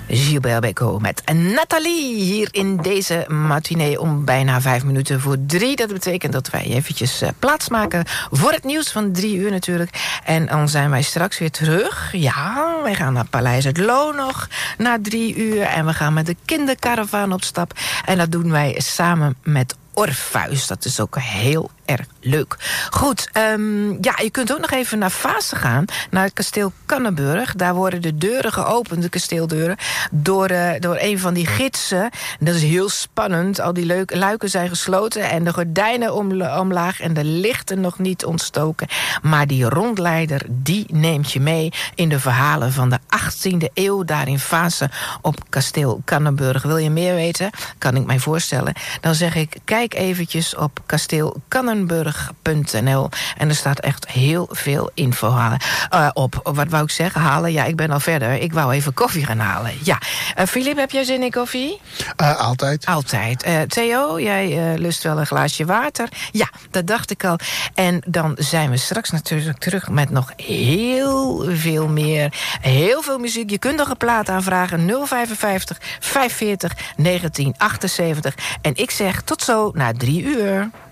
Gilbert Bécaud met Nathalie hier in deze matinee om bijna 5 minuten voor 3. Dat betekent dat wij eventjes plaatsmaken voor het nieuws van 3 uur natuurlijk. En dan zijn wij straks weer terug. Ja, wij gaan naar Paleis het Loo nog na 3 uur. En we gaan met de kinderkaravaan op stap. En dat doen wij samen met Orpheus. Dat is ook heel erg leuk. Goed, ja, je kunt ook nog even naar Vaassen gaan, naar het kasteel Kannenburg. Daar worden de deuren geopend, de kasteeldeuren, door een van die gidsen. Dat is heel spannend. Al die luiken zijn gesloten en de gordijnen omlaag en de lichten nog niet ontstoken. Maar die rondleider, die neemt je mee in de verhalen van de 18e eeuw daar in Vaassen op kasteel Kannenburg. Wil je meer weten? Kan ik mij voorstellen. Dan zeg ik, kijk eventjes op kasteelkannenburg.nl en er staat echt heel veel info op. Wat wou ik zeggen? Halen? Ja, ik ben al verder. Ik wou even koffie gaan halen. Ja. Filip, heb jij zin in koffie? Altijd. Altijd. Theo, jij lust wel een glaasje water? Ja, dat dacht ik al. En dan zijn we straks natuurlijk terug met nog heel veel meer. Heel veel muziek. Je kunt nog een plaat aanvragen. 055 540 1978. En ik zeg tot zo na 3 uur.